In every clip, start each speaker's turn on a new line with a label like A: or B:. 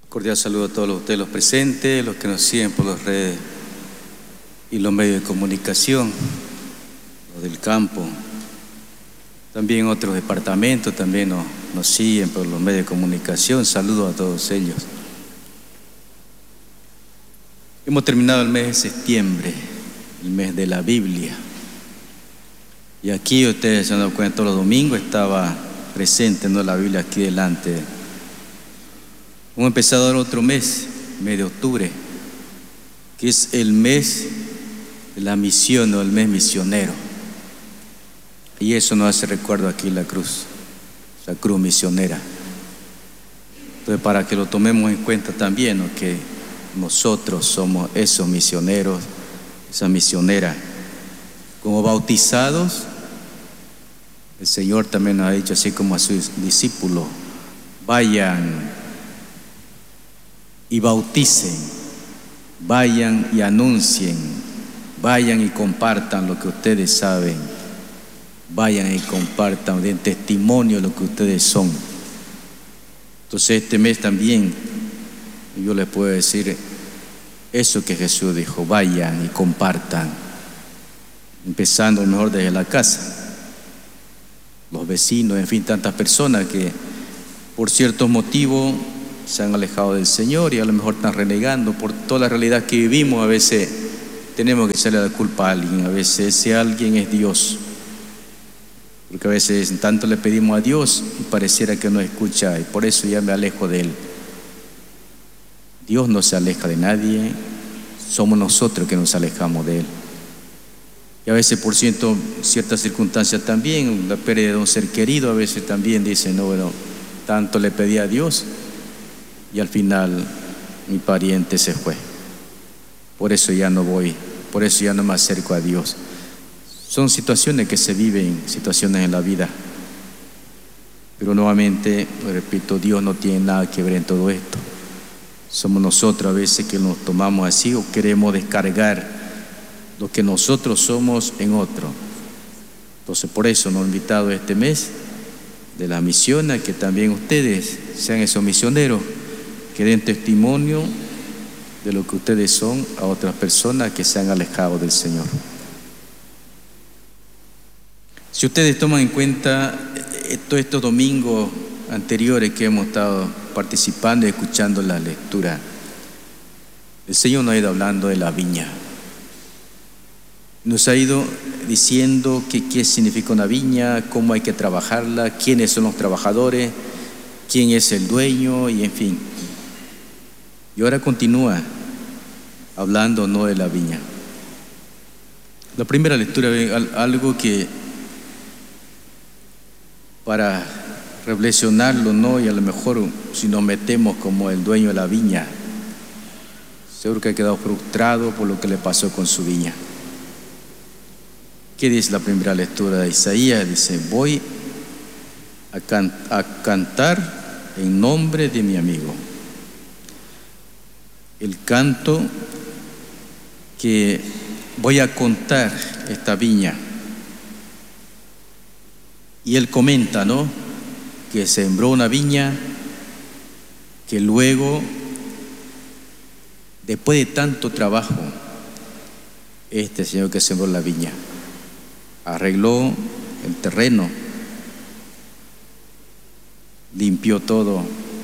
A: Cordial saludo a todos ustedes los presentes, los que nos siguen por las redes y los medios de comunicación, los del campo, también otros departamentos también nos siguen por los medios de comunicación. Saludo a todos ellos. Hemos terminado el mes de septiembre, el mes de la Biblia. Y aquí ustedes se han dado cuenta, todos los domingos estaba presente, ¿no?, la Biblia aquí delante. Hemos empezado ahora otro mes de octubre, que es el mes de la misión, o el mes misionero. Y eso nos hace recuerdo aquí la cruz misionera. Entonces, para que lo tomemos en cuenta también, ¿no?, que nosotros somos esos misioneros, esa misionera. Como bautizados, el Señor también nos ha dicho, así como a sus discípulos: vayan y bauticen, vayan y anuncien, vayan y compartan lo que ustedes saben, vayan y compartan, den testimonio de lo que ustedes son. Entonces este mes también yo les puedo decir eso que Jesús dijo: vayan y compartan, empezando a lo mejor desde la casa, los vecinos, en fin, tantas personas que por ciertos motivos se han alejado del Señor y a lo mejor están renegando por toda la realidad que vivimos. A veces tenemos que echarle la culpa a alguien, a veces ese alguien es Dios, porque a veces tanto le pedimos a Dios y pareciera que no escucha, y por eso ya me alejo de Él. Dios no se aleja de nadie, somos nosotros que nos alejamos de Él. Y a veces por ciertas circunstancias también, la pérdida de un ser querido, a veces también dicen: no, bueno, tanto le pedí a Dios y al final mi pariente se fue, por eso ya no voy, por eso ya no me acerco a Dios. Son situaciones que se viven, situaciones en la vida, pero nuevamente, repito, Dios no tiene nada que ver en todo esto. Somos nosotros a veces que nos tomamos así o queremos descargar lo que nosotros somos en otro. Entonces por eso nos han invitado este mes de la misión a que también ustedes sean esos misioneros que den testimonio de lo que ustedes son a otras personas que se han alejado del Señor. Si ustedes toman en cuenta todos estos domingos anteriores que hemos estado participando y escuchando la lectura, el Señor nos ha ido hablando de la viña. Nos ha ido diciendo qué significa una viña, cómo hay que trabajarla, quiénes son los trabajadores, quién es el dueño, y en fin. Y ahora continúa hablando, no, de la viña. La primera lectura ve algo que, para reflexionarlo, ¿no?, y a lo mejor si nos metemos como el dueño de la viña, seguro que ha quedado frustrado por lo que le pasó con su viña. ¿Qué dice la primera lectura de Isaías? Dice: voy a cantar en nombre de mi amigo. El canto que voy a contar esta viña. Y él comenta, ¿no?, que sembró una viña, que luego, después de tanto trabajo, este señor que sembró la viña arregló el terreno, limpió todo,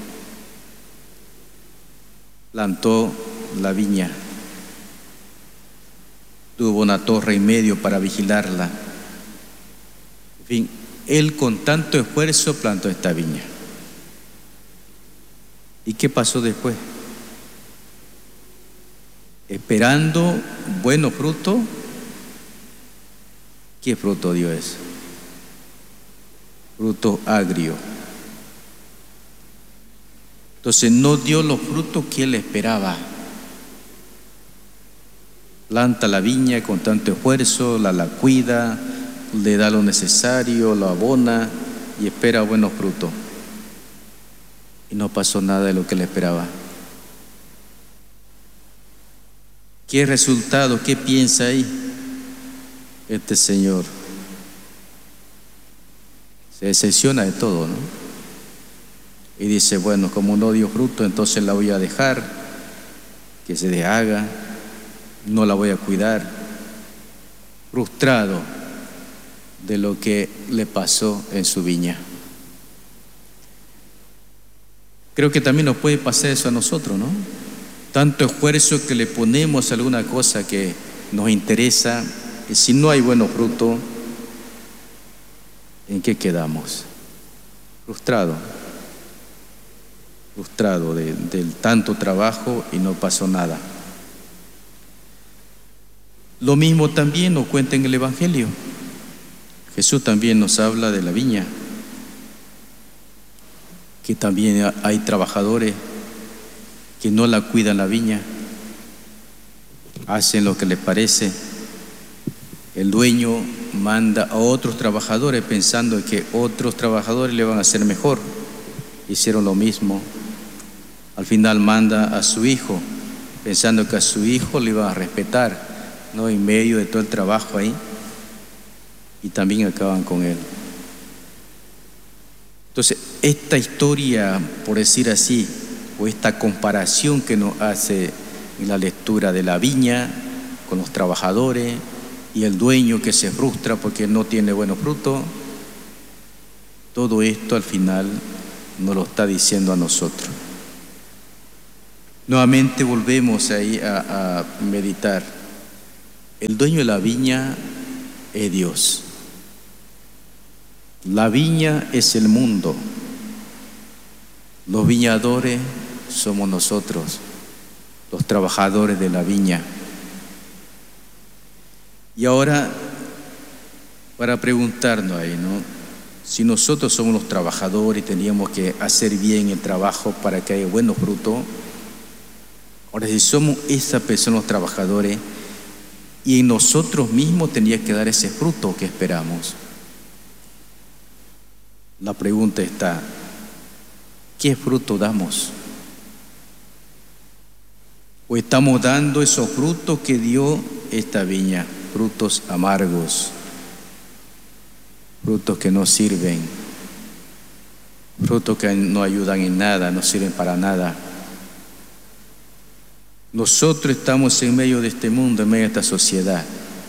A: plantó la viña, tuvo una torre y medio para vigilarla. En fin, él con tanto esfuerzo plantó esta viña. ¿Y qué pasó después? Esperando buenos frutos. ¿Qué fruto dio eso? Fruto agrio. Entonces no dio los frutos que él esperaba. Planta la viña con tanto esfuerzo, la cuida, le da lo necesario, lo abona y espera buenos frutos. Y no pasó nada de lo que le esperaba. ¿Qué resultado? ¿Qué piensa ahí este señor? Se decepciona de todo, ¿no? y dice, bueno, como no dio fruto, entonces la voy a dejar que se deshaga, no la voy a cuidar, frustrado de lo que le pasó en su viña. Creo que también nos puede pasar eso a nosotros, ¿no? Tanto esfuerzo que le ponemos a alguna cosa que nos interesa, y si no hay buenos frutos, ¿en qué quedamos? Frustrado del tanto trabajo y no pasó nada. Lo mismo también nos cuenta en el Evangelio. Jesús también nos habla de la viña, que también hay trabajadores que no la cuidan la viña, hacen lo que les parece. El dueño manda a otros trabajadores pensando que otros trabajadores le van a hacer mejor. Hicieron lo mismo. Al final manda a su hijo, pensando que a su hijo le iba a respetar, ¿no? En medio de todo el trabajo ahí, y también acaban con él. Entonces, esta historia, por decir así, o esta comparación que nos hace en la lectura de la viña con los trabajadores y el dueño que se frustra porque no tiene buenos frutos, todo esto al final nos lo está diciendo a nosotros. Nuevamente volvemos ahí a meditar. El dueño de la viña es Dios. La viña es el mundo. Los viñadores somos nosotros, los trabajadores de la viña. Y ahora, para preguntarnos ahí, ¿no? Si nosotros somos los trabajadores y teníamos que hacer bien el trabajo para que haya buenos frutos, ahora si somos esas personas, los trabajadores, y en nosotros mismos tendría que dar ese fruto que esperamos. La pregunta está, ¿qué fruto damos? ¿O estamos dando esos frutos que dio esta viña? Frutos amargos, frutos que no sirven, frutos que no ayudan en nada, no sirven para nada. Nosotros estamos en medio de este mundo, en medio de esta sociedad.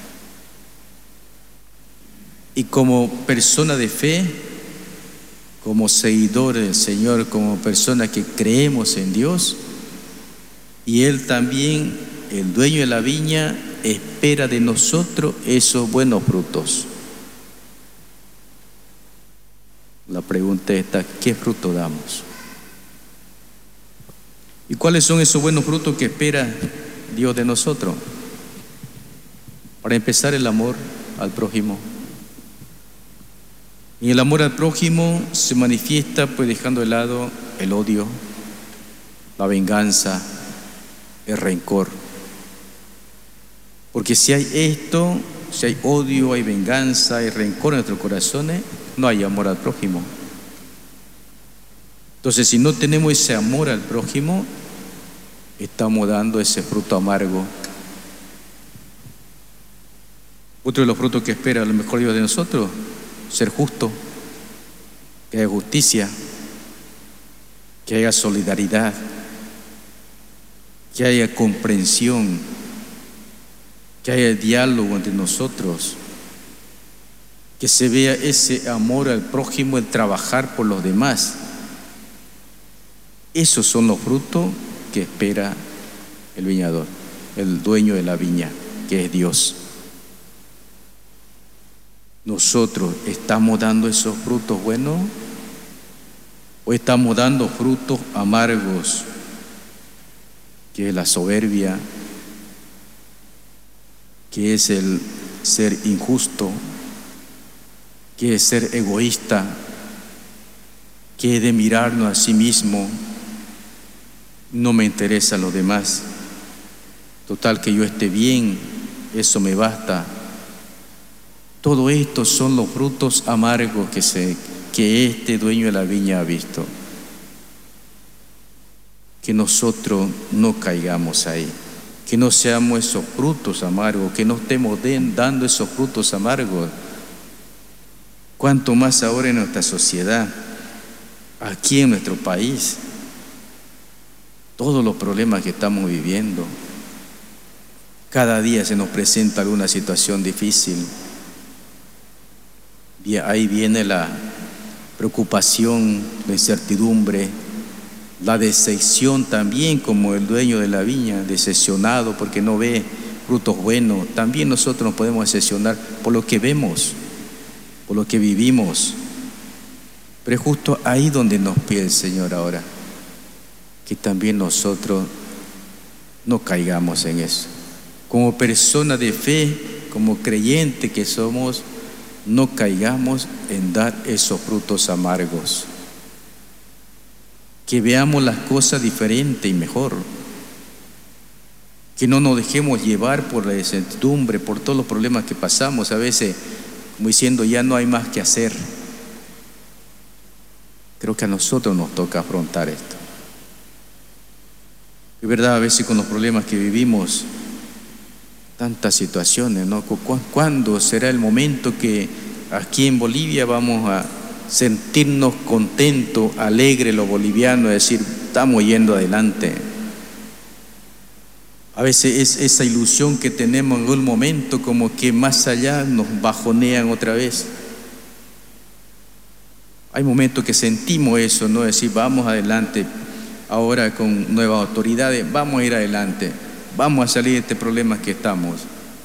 A: Y como persona de fe, como seguidores del Señor, como personas que creemos en Dios, y Él también, el dueño de la viña, espera de nosotros esos buenos frutos. La pregunta está, ¿qué fruto damos? ¿Y cuáles son esos buenos frutos que espera Dios de nosotros? Para empezar, el amor al prójimo. Y el amor al prójimo se manifiesta pues dejando de lado el odio, la venganza, el rencor. Porque si hay esto, si hay odio, hay venganza, hay rencor en nuestros corazones, no hay amor al prójimo. Entonces, si no tenemos ese amor al prójimo, estamos dando ese fruto amargo. Otro de los frutos que espera a lo mejor Dios de nosotros, ser justo, que haya justicia, que haya solidaridad, que haya comprensión, que haya diálogo entre nosotros, que se vea ese amor al prójimo, el trabajar por los demás. Esos son los frutos que espera el viñador, el dueño de la viña, que es Dios. ¿Nosotros estamos dando esos frutos buenos o estamos dando frutos amargos, que es la soberbia, que es el ser injusto, que es ser egoísta, que es de mirarnos a sí mismo? No me interesa lo demás. Total, que yo esté bien, eso me basta. Todo esto son los frutos amargos que este dueño de la viña ha visto. Que nosotros no caigamos ahí, que no seamos esos frutos amargos, que no estemos dando esos frutos amargos. Cuanto más ahora en nuestra sociedad, aquí en nuestro país, todos los problemas que estamos viviendo. Cada día se nos presenta alguna situación difícil. Y ahí viene la preocupación, la incertidumbre, la decepción también, como el dueño de la viña, decepcionado porque no ve frutos buenos. También nosotros nos podemos decepcionar por lo que vemos, por lo que vivimos. Pero es justo ahí donde nos pide el Señor ahora, que también nosotros no caigamos en eso. Como persona de fe, como creyente que somos, no caigamos en dar esos frutos amargos. Que veamos las cosas diferente y mejor. Que no nos dejemos llevar por la incertidumbre, por todos los problemas que pasamos, a veces como diciendo ya no hay más que hacer. Creo que a nosotros nos toca afrontar esto. Es verdad, a veces con los problemas que vivimos, tantas situaciones, ¿no? ¿Cuándo será el momento que aquí en Bolivia vamos a sentirnos contentos, alegres los bolivianos, decir, estamos yendo adelante? A veces es esa ilusión que tenemos en un momento, como que más allá nos bajonean otra vez. Hay momentos que sentimos eso, ¿no? Decir, vamos adelante, ahora con nuevas autoridades, vamos a ir adelante, vamos a salir de este problema que estamos.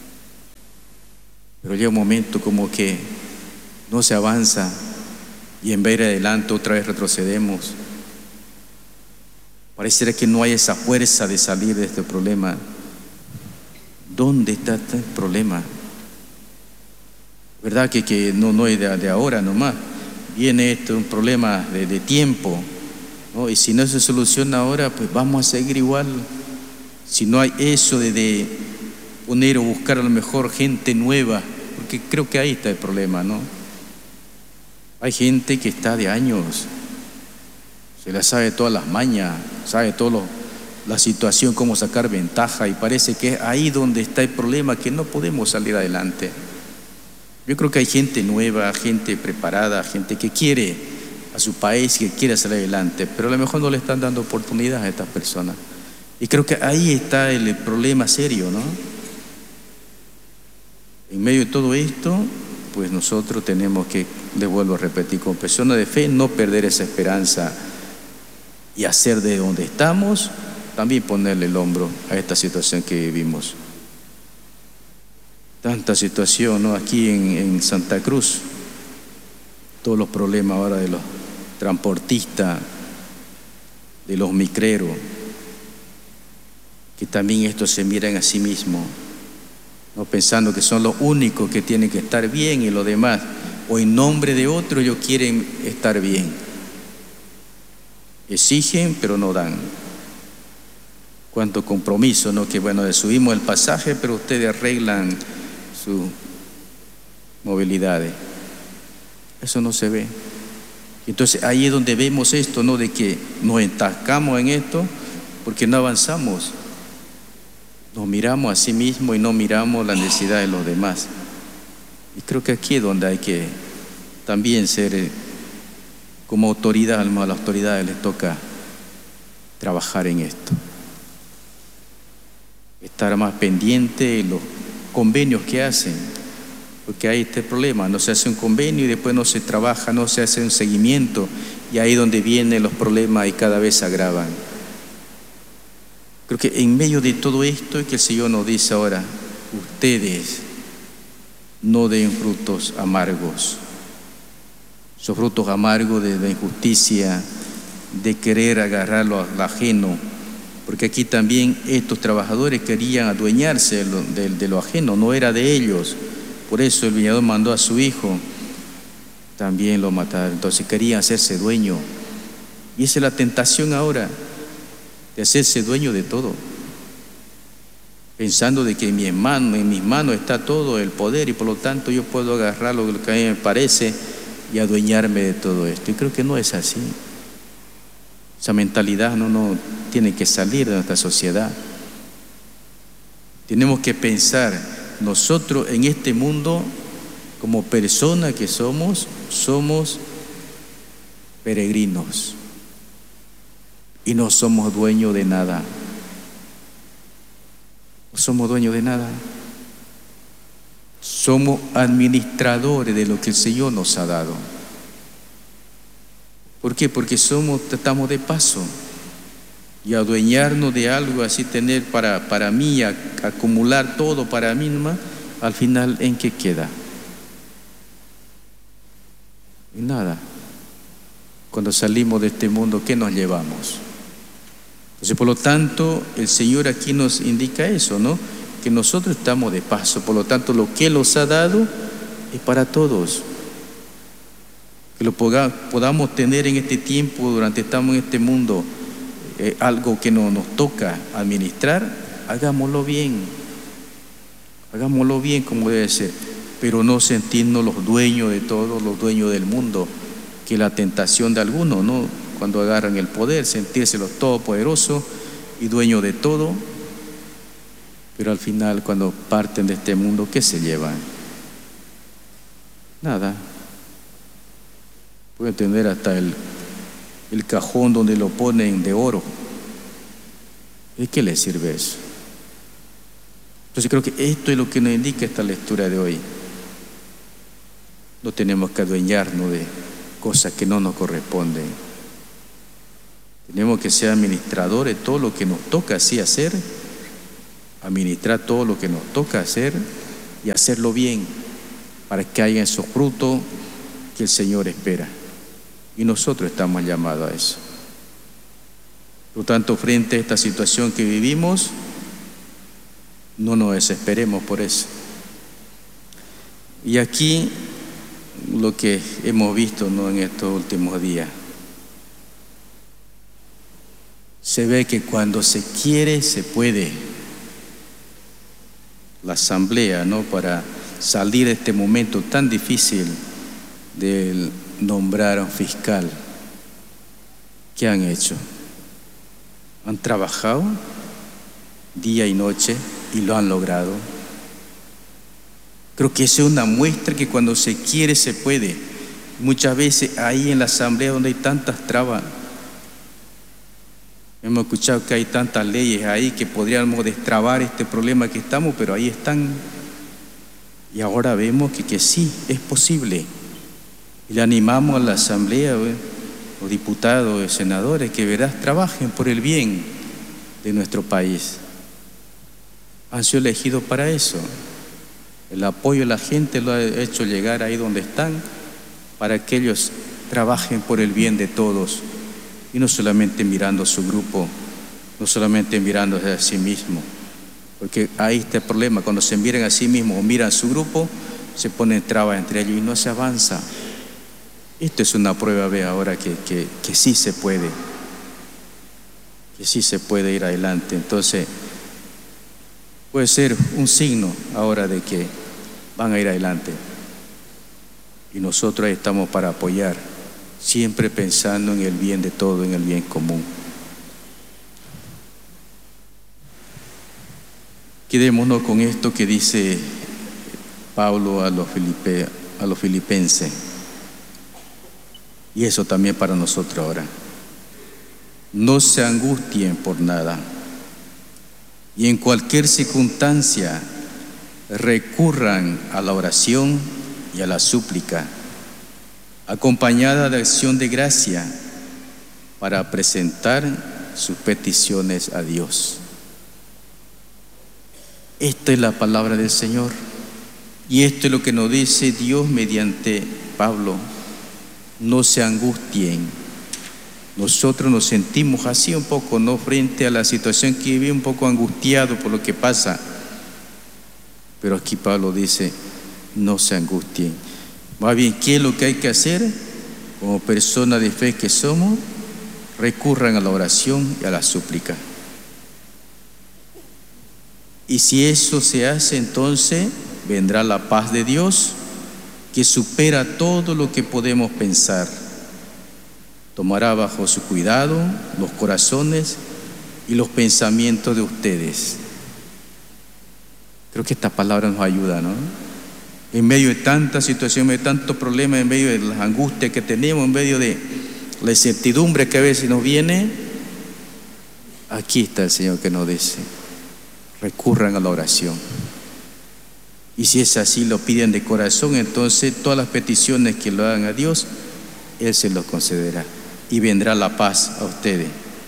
A: Pero llega un momento como que no se avanza y en vez de ir adelante otra vez retrocedemos. Pareciera que no hay esa fuerza de salir de este problema. ¿Dónde está este problema? ¿Verdad que no es de ahora nomás? Viene esto, un problema de tiempo, ¿no? Y si no se soluciona ahora, pues vamos a seguir igual. Si no hay eso de poner o buscar a lo mejor gente nueva, porque creo que ahí está el problema, ¿no? Hay gente que está de años, se la sabe todas las mañas, sabe toda la situación, cómo sacar ventaja, y parece que es ahí donde está el problema, que no podemos salir adelante. Yo creo que hay gente nueva, gente preparada, gente que quiere a su país, que quiere salir adelante, pero a lo mejor no le están dando oportunidad a estas personas. Y creo que ahí está el problema serio, ¿no? En medio de todo esto, pues nosotros tenemos que, les vuelvo a repetir, como personas de fe, no perder esa esperanza y hacer de donde estamos, también ponerle el hombro a esta situación que vivimos. Tanta situación, ¿no? Aquí en Santa Cruz, todos los problemas ahora de los transportistas, de los micreros, que también estos se miran a sí mismos, ¿no? Pensando que son los únicos que tienen que estar bien y los demás, o en nombre de otro, ellos quieren estar bien. Exigen, pero no dan. Cuánto compromiso, ¿no? Que bueno, subimos el pasaje, pero ustedes arreglan sus movilidades. Eso no se ve. Entonces ahí es donde vemos esto, ¿no? De que nos entancamos en esto porque no avanzamos. Nos miramos a sí mismos y no miramos la necesidad de los demás. Y creo que aquí es donde hay que también ser, como autoridad, a las autoridades les toca trabajar en esto. Estar más pendiente de los convenios que hacen, porque hay este problema, no se hace un convenio y después no se trabaja, no se hace un seguimiento, y ahí es donde vienen los problemas y cada vez se agravan. Creo que en medio de todo esto es que el Señor nos dice ahora, ustedes no den frutos amargos. Esos frutos amargos de la injusticia, de querer agarrar lo ajeno, porque aquí también estos trabajadores querían adueñarse de lo ajeno, no era de ellos. Por eso el viñador mandó a su hijo, también lo mataron. Entonces querían hacerse dueño. Y esa es la tentación ahora, de hacerse dueño de todo, pensando de que en mis manos está todo el poder y por lo tanto yo puedo agarrar lo que a mí me parece y adueñarme de todo esto. Y creo que no es así. Esa mentalidad no tiene que salir de nuestra sociedad. Tenemos que pensar nosotros en este mundo, como personas que somos peregrinos y no somos dueños de nada. No somos dueños de nada. Somos administradores de lo que el Señor nos ha dado. ¿Por qué? Porque estamos de paso. Y adueñarnos de algo, así tener para mí, acumular todo para mí nomás, al final, ¿en qué queda? En nada. Cuando salimos de este mundo, ¿qué nos llevamos? Entonces, por lo tanto, el Señor aquí nos indica eso, ¿no? Que nosotros estamos de paso, por lo tanto, lo que Él nos ha dado es para todos. Que lo podamos tener en este tiempo, durante estamos en este mundo, algo que nos toca administrar, hagámoslo bien como debe ser, pero no sentirnos los dueños de todo, los dueños del mundo, que la tentación de algunos, ¿no? Cuando agarran el poder, sentirse los todopoderosos y dueños de todo, pero al final cuando parten de este mundo, ¿qué se llevan? Nada. Pueden tener hasta el cajón donde lo ponen de oro. ¿De qué les sirve eso? Entonces creo que esto es lo que nos indica esta lectura de hoy. No tenemos que adueñarnos de cosas que no nos corresponden. Tenemos que ser administradores de todo lo que nos toca así hacer, administrar todo lo que nos toca hacer y hacerlo bien para que haya esos frutos que el Señor espera. Y nosotros estamos llamados a eso. Por lo tanto, frente a esta situación que vivimos, no nos desesperemos por eso. Y aquí lo que hemos visto, ¿no?, en estos últimos días, se ve que cuando se quiere, se puede. La asamblea, ¿no?, para salir de este momento tan difícil de nombrar a un fiscal, ¿qué han hecho? Han trabajado día y noche y lo han logrado. Creo que esa es una muestra que cuando se quiere se puede. Muchas veces ahí en la asamblea donde hay tantas trabas, hemos escuchado que hay tantas leyes ahí que podríamos destrabar este problema que estamos, pero ahí están. Y ahora vemos que sí, es posible. Y le animamos a la asamblea, los diputados, los senadores, que verás, trabajen por el bien de nuestro país. Han sido elegidos para eso. El apoyo de la gente lo ha hecho llegar ahí donde están, para que ellos trabajen por el bien de todos. Y no solamente mirando a su grupo, no solamente mirándose a sí mismo. Porque ahí está el problema, cuando se miran a sí mismos o miran a su grupo, se ponen trabas entre ellos y no se avanza. Esto es una prueba, ve ahora que sí se puede. Que sí se puede ir adelante. Entonces, puede ser un signo ahora de que van a ir adelante. Y nosotros ahí estamos para apoyar, siempre pensando en el bien de todo, en el bien común. Quedémonos con esto que dice Pablo a los filipenses. Y eso también para nosotros ahora. No se angustien por nada. Y en cualquier circunstancia recurran a la oración y a la súplica, acompañada de acción de gracia, para presentar sus peticiones a Dios. Esta es la palabra del Señor. Y esto es lo que nos dice Dios mediante Pablo. No se angustien. Nosotros nos sentimos así un poco, ¿no?, frente a la situación que vive, un poco angustiado por lo que pasa. Pero aquí Pablo dice, no se angustien. Más bien, ¿qué es lo que hay que hacer? Como personas de fe que somos, recurran a la oración y a la súplica. Y si eso se hace, entonces vendrá la paz de Dios, que supera todo lo que podemos pensar. Tomará bajo su cuidado los corazones y los pensamientos de ustedes. Creo que esta palabra nos ayuda, ¿no? En medio de tanta situación, en medio de tantos problemas, en medio de las angustias que tenemos, en medio de la incertidumbre que a veces nos viene, aquí está el Señor que nos dice: recurran a la oración. Y si es así, lo piden de corazón, entonces todas las peticiones que lo hagan a Dios, Él se los concederá y vendrá la paz a ustedes.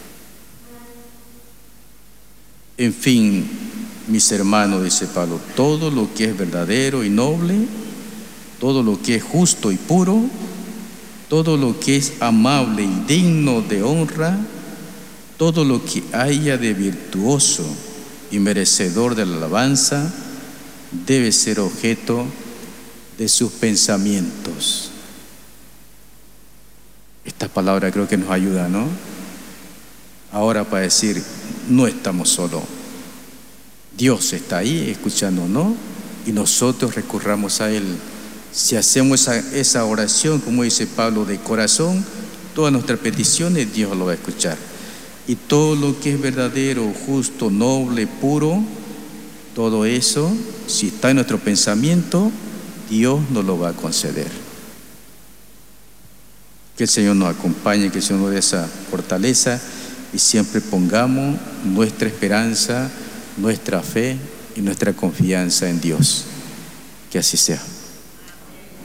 A: En fin, mis hermanos, dice Pablo, todo lo que es verdadero y noble, todo lo que es justo y puro, todo lo que es amable y digno de honra, todo lo que haya de virtuoso y merecedor de la alabanza, debe ser objeto de sus pensamientos. Esta palabra creo que nos ayuda, ¿no? Ahora para decir, no estamos solos. Dios está ahí escuchándonos y nosotros recurramos a Él. Si hacemos esa oración, como dice Pablo, de corazón, todas nuestras peticiones Dios lo va a escuchar. Y todo lo que es verdadero, justo, noble, puro, todo eso, si está en nuestro pensamiento, Dios nos lo va a conceder. Que el Señor nos acompañe, que el Señor nos dé esa fortaleza y siempre pongamos nuestra esperanza, nuestra fe y nuestra confianza en Dios. Que así sea.